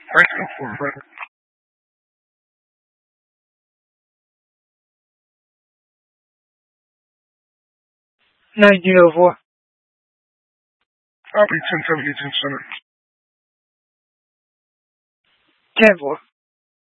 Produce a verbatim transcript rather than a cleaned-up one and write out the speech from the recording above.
Thank you for it. Найди его. I'll be ten seventy ten center. Кего?